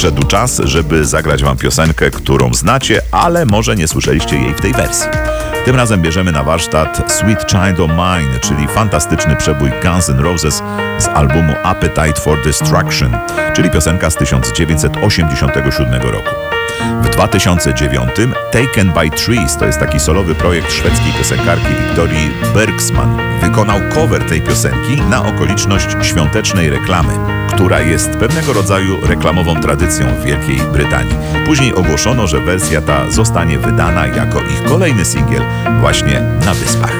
przyszedł czas, żeby zagrać wam piosenkę, którą znacie, ale może nie słyszeliście jej w tej wersji. Tym razem bierzemy na warsztat Sweet Child O' Mine, czyli fantastyczny przebój Guns N' Roses z albumu Appetite for Destruction, czyli piosenka z 1987 roku. W 2009 Taken by Trees, to jest taki solowy projekt szwedzkiej piosenkarki Victorii Bergsman, wykonał cover tej piosenki na okoliczność świątecznej reklamy, która jest pewnego rodzaju reklamową tradycją w Wielkiej Brytanii. Później ogłoszono, że wersja ta zostanie wydana jako ich kolejny singiel właśnie na Wyspach.